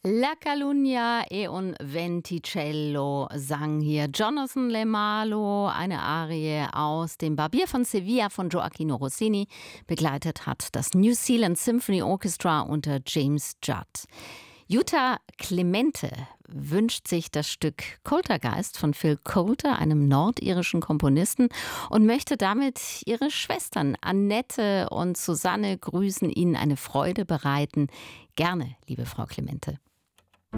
La Calunnia e un Venticello sang hier Jonathan LeMalo, eine Arie aus dem Barbier von Sevilla von Gioachino Rossini. Begleitet hat das New Zealand Symphony Orchestra unter James Judd. Jutta Clemente wünscht sich das Stück Coultergeist von Phil Coulter, einem nordirischen Komponisten, und möchte damit ihre Schwestern Annette und Susanne grüßen, ihnen eine Freude bereiten. Gerne, liebe Frau Clemente.